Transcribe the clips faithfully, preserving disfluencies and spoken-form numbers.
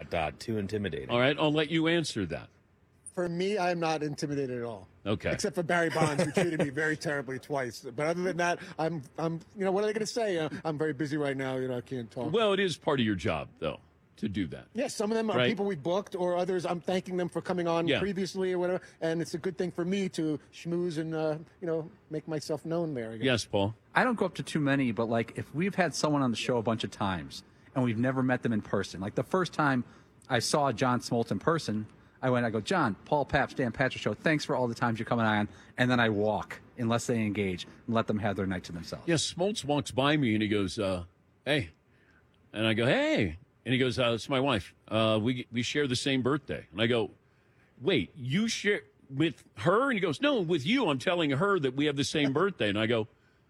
dot dot too intimidating. All right, I'll let you answer that. For me, I'm not intimidated at all. Okay. Except for Barry Bonds, who treated me very terribly twice. But other than that, I'm, I'm, you know, what are they going to say? Uh, I'm very busy right now. You know, I can't talk. Well, it is part of your job, though, to do that. Yes, yeah, some of them are right? people we booked, or others I'm thanking them for coming on yeah. previously or whatever. And it's a good thing for me to schmooze and, uh, you know, make myself known there. Again. Yes, Paul. I don't go up to too many, but like if we've had someone on the show a bunch of times and we've never met them in person, like the first time I saw John Smoltz in person, I went, I go, John, Paul Pabst, Dan Patrick Show, thanks for all the times you're coming on. And then I walk unless they engage and let them have their night to themselves. Yes, Smoltz walks by me and he goes, uh, hey. And I go, hey. And he goes, uh, it's my wife. Uh, we we share the same birthday. And I go, wait, you share with her? And he goes, no, with you. I'm telling her that we have the same birthday. And I go,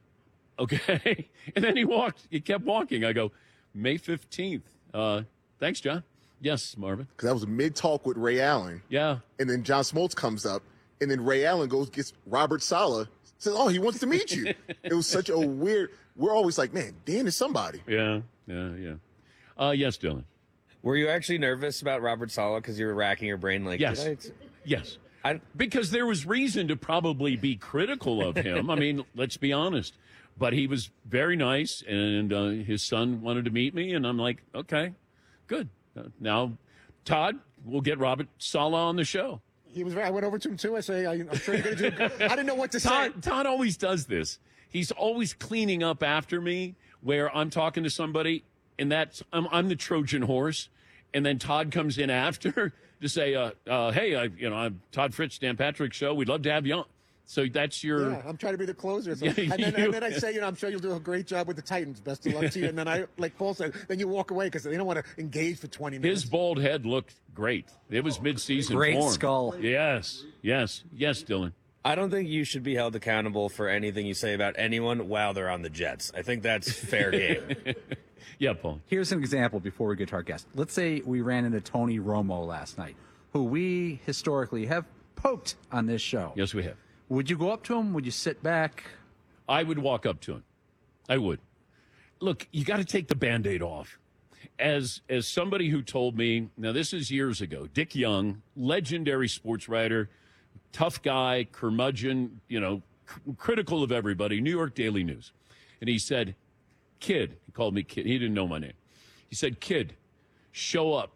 okay. And then he walked. He kept walking. I go, May fifteenth. Uh, thanks, John. Yes, Marvin. Because that was a mid-talk with Ray Allen. Yeah. And then John Smoltz comes up, and then Ray Allen goes, gets Robert Saleh, says, oh, he wants to meet you. It was such a weird, we're always like, man, Dan is somebody. Yeah, yeah, yeah. Uh, yes, Dylan. Were you actually nervous about Robert Saleh because you were racking your brain like, yes, I... yes. I... Because there was reason to probably be critical of him. I mean, let's be honest. But he was very nice, and uh, his son wanted to meet me, and I'm like, okay, good. Uh, now, Todd, we'll get Robert Saleh on the show. He was. I went over to him too. I say, I, I'm sure you're going to do. I didn't know what to Todd, say. Todd always does this. He's always cleaning up after me, where I'm talking to somebody, and that's I'm, I'm the Trojan horse, and then Todd comes in after to say, uh, uh, "Hey, I, you know, I'm Todd Fritz, Dan Patrick Show. We'd love to have you on." So that's your. Yeah, I'm trying to be the closer. So. Yeah, and, then, you... and then I say, you know, I'm sure you'll do a great job with the Titans. Best of luck to you. And then I, like Paul said, then you walk away because they don't want to engage for twenty minutes. His bald head looked great. It was mid-season Great form. skull. Yes, yes, yes, Dylan. I don't think you should be held accountable for anything you say about anyone while they're on the Jets. I think that's fair game. Yeah, Paul. Here's an example before we get to our guest. Let's say we ran into Tony Romo last night, who we historically have poked on this show. Yes, we have. Would you go up to him? Would you sit back? I would walk up to him. I would. Look, you got to take the Band-Aid off. As as somebody who told me, now this is years ago, Dick Young, legendary sports writer, tough guy, curmudgeon, you know, c- critical of everybody, New York Daily News. And he said, kid, he called me kid. He didn't know my name. He said, kid, show up.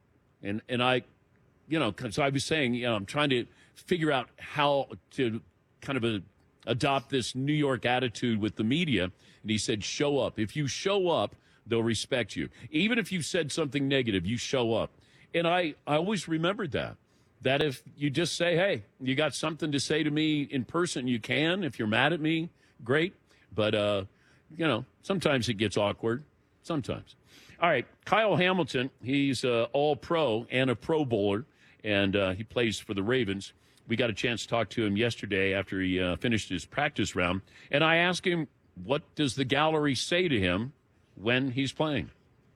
And and I, you know, so I was saying, you know, I'm trying to figure out how to kind of a, adopt this New York attitude with the media. And he said, show up. If you show up, they'll respect you. Even if you said something negative, you show up. And I, I always remembered that, that if you just say, hey, you got something to say to me in person, you can. If you're mad at me, great. But, uh, you know, sometimes it gets awkward. Sometimes. All right, Kyle Hamilton, he's uh, all-pro and a Pro Bowler, and uh, he plays for the Ravens. We got a chance to talk to him yesterday after he uh, finished his practice round, and I asked him, what does the gallery say to him when he's playing?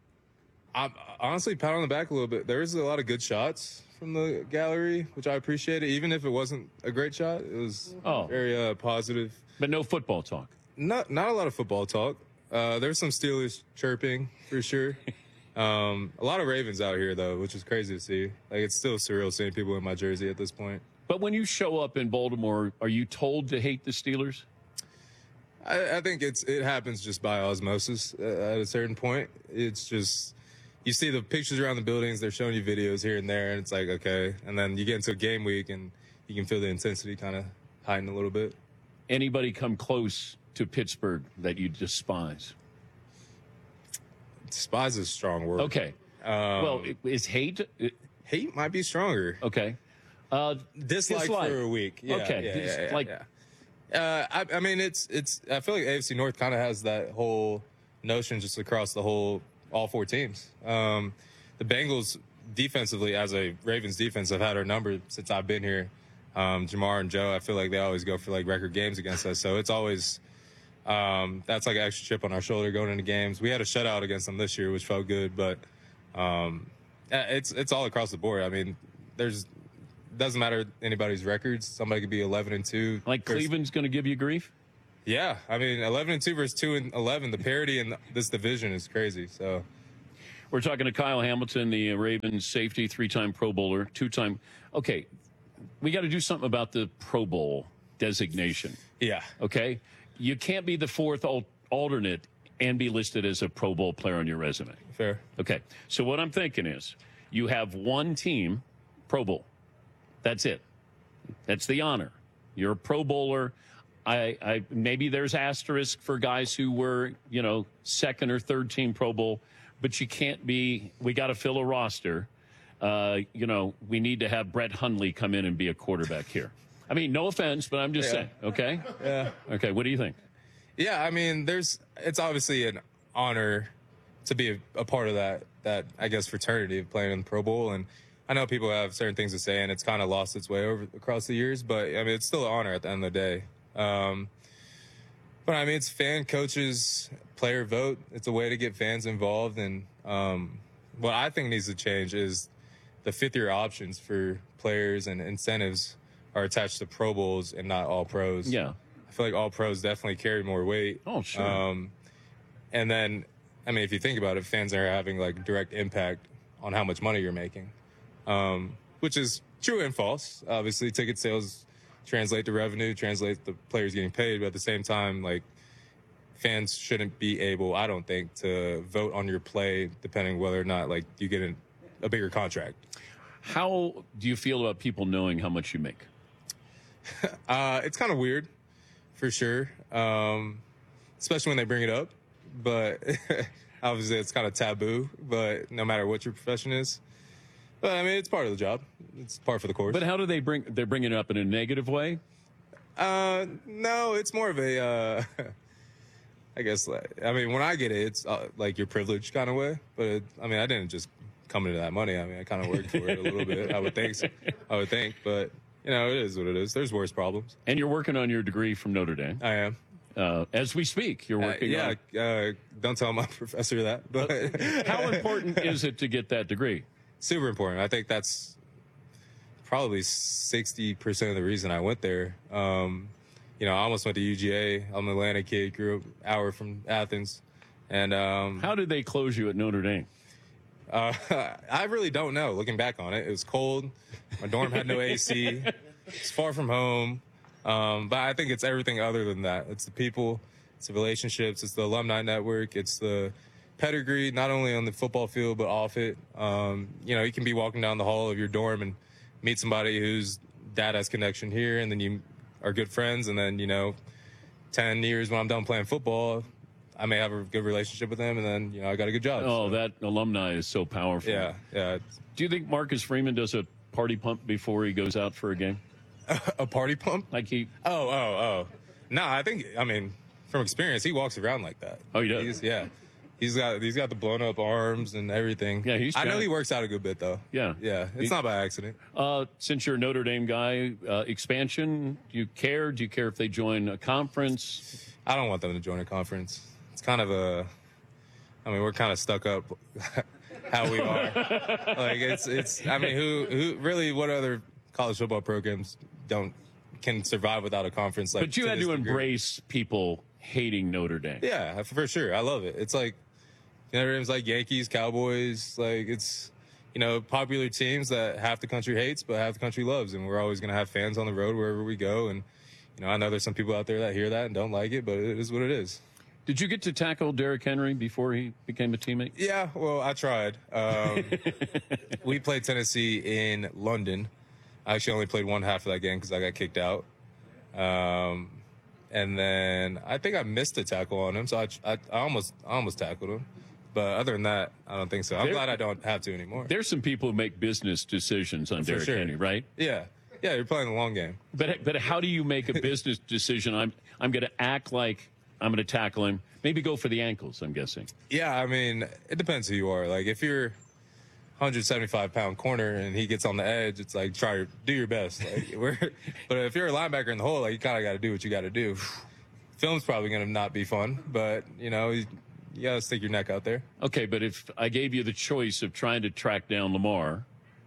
I'm honestly, pat on the back a little bit. There's a lot of good shots from the gallery, which I appreciated. Even if it wasn't a great shot, it was oh. very uh, positive. But no football talk? Not, not a lot of football talk. Uh, there's some Steelers chirping, for sure. Um, a lot of Ravens out here, though, which is crazy to see. Like, it's still surreal seeing people in my jersey at this point. But when you show up in Baltimore, are you told to hate the Steelers? I, I think it's it happens just by osmosis uh, at a certain point. It's just, you see the pictures around the buildings, they're showing you videos here and there, and it's like, okay. And then you get into a game week, and you can feel the intensity kind of heighten a little bit. Anybody come close to Pittsburgh that you despise? Despise is a strong word. Okay. Um, well, is hate? Hate might be stronger. Okay. Uh, dislike, dislike for a week. Yeah, okay. Yeah, yeah, yeah, like, yeah. Uh, I, I mean, it's it's. I feel like A F C North kind of has that whole notion just across the whole all four teams. Um, the Bengals defensively, as a Ravens defense, have had our number since I've been here. Um, Jamar and Joe, I feel like they always go for like record games against us. So it's always um, that's like an extra chip on our shoulder going into games. We had a shutout against them this year, which felt good, but um, it's it's all across the board. I mean, there's. Doesn't matter anybody's records. Somebody could be eleven and two. Like versus, Cleveland's going to give you grief? Yeah. I mean, eleven and two versus two and eleven. The parity in this division is crazy. So, We're talking to Kyle Hamilton, the Ravens safety, three-time Pro Bowler, two-time. Okay, we got to do something about the Pro Bowl designation. Yeah. Okay? You can't be the fourth al- alternate and be listed as a Pro Bowl player on your resume. Fair. Okay, so what I'm thinking is you have one team, Pro Bowl. That's it. That's the honor. You're a Pro Bowler. I, I maybe there's asterisk for guys who were, you know, second or third team Pro Bowl, but you can't be. We got to fill a roster. Uh, you know, we need to have Brett Hundley come in and be a quarterback here. I mean, no offense, but I'm just Yeah. saying. Okay. Yeah. Okay. What do you think? Yeah, I mean, there's it's obviously an honor to be a, a part of that that I guess fraternity of playing in the Pro Bowl, and I know people have certain things to say, and it's kind of lost its way over across the years, but I mean, it's still an honor at the end of the day. Um, but I mean, it's fan, coaches, player vote. It's a way to get fans involved, and um, what I think needs to change is the fifth year options for players and incentives are attached to Pro Bowls and not all pros. Yeah. I feel like all pros definitely carry more weight. Oh, sure. Um, and then, I mean, if you think about it, fans are having like direct impact on how much money you're making, um, which is true and false. Obviously, ticket sales translate to revenue, translate to players getting paid, but at the same time, like fans shouldn't be able, I don't think, to vote on your play depending whether or not like you get a, a bigger contract. How do you feel about people knowing how much you make? Uh, it's kind of weird, for sure, um, especially when they bring it up. But obviously, it's kind of taboo. But no matter what your profession is, but I mean, it's part of the job. It's part for the course. But how do they bring? They're bringing it up in a negative way. Uh, no, it's more of a. Uh, I guess. Like, I mean, when I get it, it's uh, like your privilege kind of way. But it, I mean, I didn't just come into that money. I mean, I kind of worked for it a little bit. I would think. So, I would think, but. You know, it is what it is. There's worse problems. And you're working on your degree from Notre Dame. I am. Uh, as we speak, you're Uh, working yeah, on it. uh, don't tell my professor that. But How important is it to get that degree? Super important. I think that's probably sixty percent of the reason I went there. Um, you know, I almost went to U G A. I'm an Atlanta kid, grew up an hour from Athens. And um, How did they close you at Notre Dame? Uh, I really don't know. Looking back on it, it was cold. My dorm had no A C. It's far from home. Um, but I think it's everything other than that. It's the people, it's the relationships, it's the alumni network, it's the pedigree, not only on the football field, but off it. Um, you know, you can be walking down the hall of your dorm and meet somebody whose dad has connection here, and then you are good friends. And then, you know, ten years when I'm done playing football, I may have a good relationship with them, and then, you know, I got a good job. Oh, so. that alumni is so powerful. Yeah, yeah. Do you think Marcus Freeman does a party pump before he goes out for a game? A party pump? Like he? Oh, oh, oh. No, I think, I mean, from experience, he walks around like that. Oh, he does? He's, yeah. He's got he's got the blown up arms and everything. Yeah, he's I know got- he works out a good bit, though. Yeah. Yeah, it's He- not by accident. Uh, since you're a Notre Dame guy, uh, expansion, do you care? Do you care if they join a conference? I don't want them to join a conference. It's kind of a, I mean, we're kind of stuck up how we are. Like, it's, it's, I mean, who, who, really, what other college football programs don't, can survive without a conference like But you to had this to degree? embrace people hating Notre Dame. Yeah, for sure. I love it. It's like Notre Dame's like Yankees, Cowboys. Like it's, you know, popular teams that half the country hates, but half the country loves, and we're always going to have fans on the road wherever we go. And you know, I know there's some people out there that hear that and don't like it, but it is what it is. Did you get to tackle Derrick Henry before he became a teammate? Yeah, well, I tried. Um, we played Tennessee in London. I actually only played one half of that game because I got kicked out. Um, and then I think I missed a tackle on him, so I, I, I almost I almost tackled him. But other than that, I don't think so. I'm There- glad I don't have to anymore. There's some people who make business decisions on Derrick sure. Henry, right? Yeah, yeah, you're playing the long game. But but how do you make a business decision? I'm I'm going to act like I'm going to tackle him. Maybe go for the ankles. I'm guessing. Yeah, I mean, it depends who you are. Like if you're one seventy-five pound corner and he gets on the edge, it's like try to do your best. Like, we're, but if you're a linebacker in the hole, like you kind of got to do what you got to do. Film's probably going to not be fun, but you know, you, you got to stick your neck out there. Okay, but if I gave you the choice of trying to track down Lamar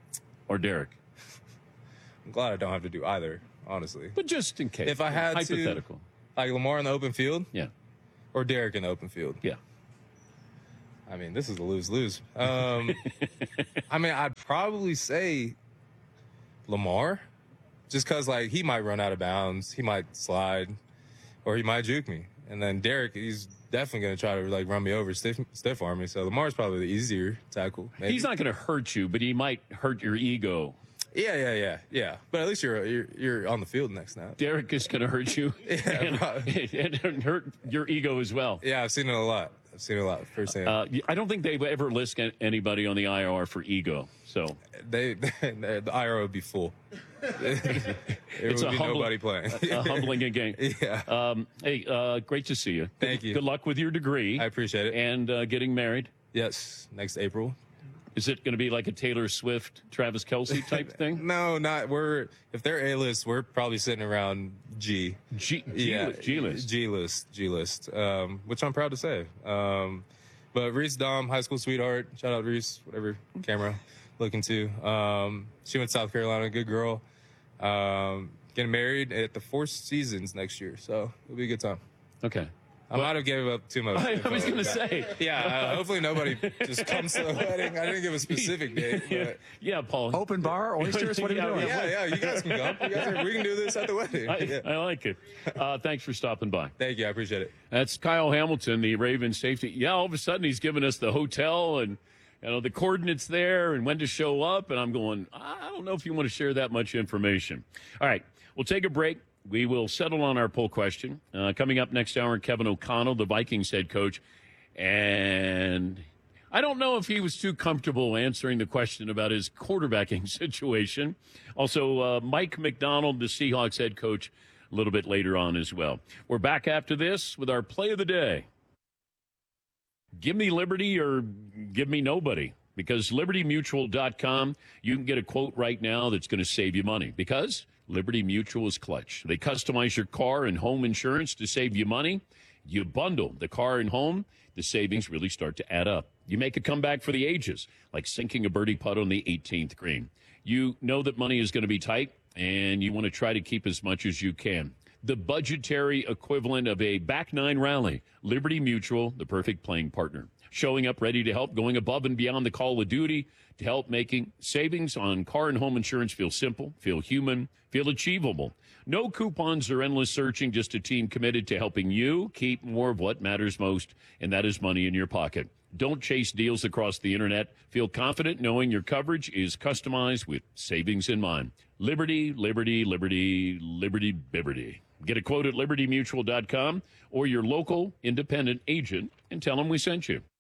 or Derrick, I'm glad I don't have to do either, honestly. but just in case, If I had to- hypothetical, Like Lamar in the open field yeah, or Derek in the open field. yeah. I mean, this is a lose-lose. Um, I mean, I'd probably say Lamar, just because, like, he might run out of bounds, he might slide, or he might juke me. And then Derek, he's definitely going to try to, like, run me over, stiff, stiff arm me. So Lamar's probably the easier tackle. Maybe. He's not going to hurt you, but he might hurt your ego. Yeah, yeah, yeah, yeah. But at least you're you're, you're on the field next snap. Derek is going to hurt you Yeah, and, and hurt your ego as well. Yeah, I've seen it a lot. I've seen it a lot firsthand. Uh, I don't think they've ever listed anybody on the I R for ego. So they, they the I R would be full. There it's would a be humbling, nobody playing. a, a humbling game. Yeah. Um, hey, uh, great to see you. Thank good, you. Good luck with your degree. I appreciate it. And uh, getting married. Yes, next April. Is it going to be like a Taylor Swift, Travis Kelce type thing? No, not. We're if they're A list, we're probably sitting around G. G, G, yeah, G list. G list. G list. Um, which I'm proud to say. Um, but Reese Dom, high school sweetheart. Shout out Reese, whatever camera looking to. Um, she went to South Carolina. Good girl. Um, getting married at the Four Seasons next year, so it'll be a good time. Okay. I might have given up too much. I, I was going to say. Yeah, uh, hopefully nobody just comes to the wedding. I didn't give a specific date. Yeah, But yeah, Paul. Open bar, oysters. What are you Yeah, doing? yeah, yeah, you guys can come. You guys are, we can do this at the wedding. I, Yeah. I like it. Uh, thanks for stopping by. Thank you. I appreciate it. That's Kyle Hamilton, the Ravens safety. Yeah, all of a sudden he's giving us the hotel and you know the coordinates there and when to show up. And I'm going, I don't know if you want to share that much information. All right, we'll take a break. We will settle on our poll question. Uh, coming up next hour, Kevin O'Connell, the Vikings head coach. And I don't know if he was too comfortable answering the question about his quarterbacking situation. Also, uh, Mike McDonald, the Seahawks head coach, a little bit later on as well. We're back after this with our play of the day. Give me Liberty or give me nobody. Because Liberty Mutual dot com, you can get a quote right now that's going to save you money. Because Liberty Mutual is clutch. They customize your car and home insurance to save you money. You bundle the car and home, the savings really start to add up. You make a comeback for the ages, like sinking a birdie putt on the eighteenth green. You know that money is going to be tight, and you want to try to keep as much as you can. The budgetary equivalent of a back nine rally. Liberty Mutual, the perfect playing partner. Showing up ready to help, going above and beyond the call of duty to help making savings on car and home insurance feel simple, feel human, feel achievable. No coupons or endless searching, just a team committed to helping you keep more of what matters most, and that is money in your pocket. Don't chase deals across the internet. Feel confident knowing your coverage is customized with savings in mind. Liberty, Liberty, Liberty, Liberty, Liberty. Get a quote at Liberty Mutual dot com or your local independent agent and tell them we sent you.